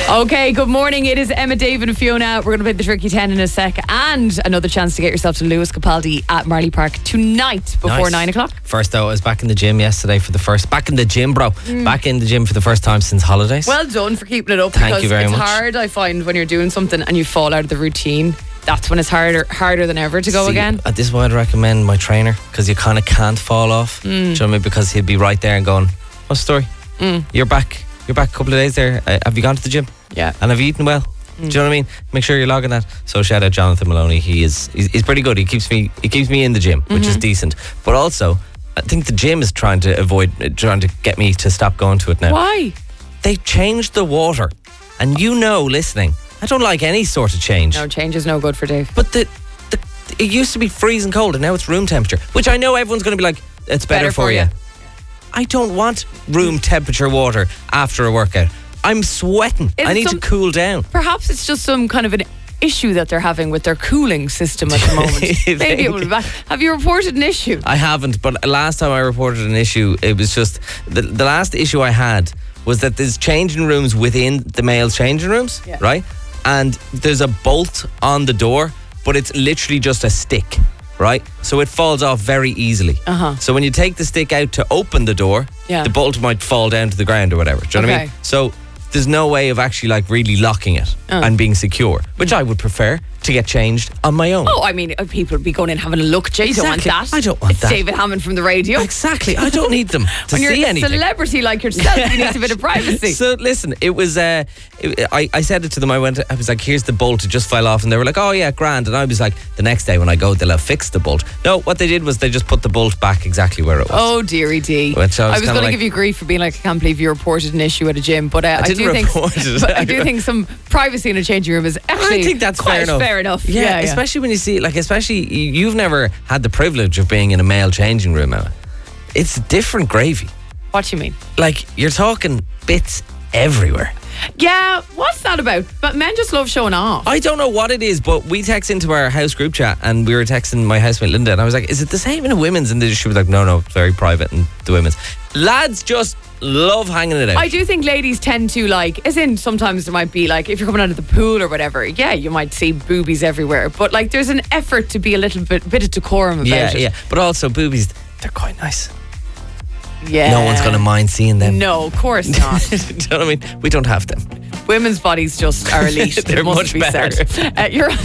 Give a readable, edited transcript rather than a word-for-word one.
Okay, good morning. It is Emma, David and Fiona. We're going to play the Tricky 10 in a sec, and another chance to get yourself to Lewis Capaldi at Marley Park tonight before 9 o'clock. First though, I was back in the gym yesterday for the first... Back in the gym, bro. Back in the gym for the first time since holidays. Well done for keeping it up. Thank you very it's much. hard, I find, when you're doing something and you fall out of the routine. That's when it's harder than ever to go again. This is why I'd recommend my trainer, because you kind of can't fall off. Do you know what I mean? Because he'll be right there and going, what's the story? You're back a couple of days there. Have you gone to the gym? Yeah. And have you eaten well? Do you know what I mean? Make sure you're logging that. So shout out Jonathan Maloney. He's pretty good. He keeps me in the gym, which is decent. But also, I think the gym is trying to get me to stop going to it now. Why? They changed the water, and listening, I don't like any sort of change. No, change is no good for Dave. But it used to be freezing cold, and now it's room temperature, which I know everyone's going to be like, it's better for you. I don't want room temperature water after a workout. I'm sweating. I need to cool down. Perhaps it's just some kind of an issue that they're having with their cooling system at the moment. Maybe it will be back. Have you reported an issue? I haven't, but last time I reported an issue, it was just the last issue I had was that there's changing rooms within the male changing rooms, right? And there's a bolt on the door, but it's literally just a stick, right? So it falls off very easily. So when you take the stick out to open the door, the bolt might fall down to the ground or whatever. Do you know what I mean? So there's no way of actually like really locking it and being secure, which I would prefer to get changed on my own. Oh, I mean, people would be going in having a look. Jay, don't want that. I don't want it's that. David Hammond from the radio. Exactly. I don't need them to when see you're anything. a celebrity like yourself, you need a bit of privacy. So listen, it was. I said it to them. I was like, "Here's the bolt. It just fell off," and they were like, "Oh yeah, grand." And I was like, "The next day when I go, they'll have fixed the bolt." No, what they did was they just put the bolt back exactly where it was. Oh dearie D. Which I was going to give you grief for being like, I can't believe you reported an issue at a gym, but I do think some privacy in a changing room is actually I think that's quite fair enough. Yeah, especially when you see, especially you've never had the privilege of being in a male changing room, Emma. It's different gravy. What do you mean? Like, you're talking bits everywhere. Yeah, what's that about? But men just love showing off. I don't know what it is, but we text into our house group chat and we were texting my housemate Linda, and I was like, is it the same in a women's? And she was like, no, it's very private in the women's. Lads just love hanging it out. I do think ladies tend to sometimes there might be if you're coming out of the pool or whatever, you might see boobies everywhere, but there's an effort to be a little bit of decorum about it. Yeah, but also boobies, they're quite nice. Yeah. No one's going to mind seeing them. No, of course not. Do you know what I mean? We don't have them. Women's bodies just are elite. They're much better. You're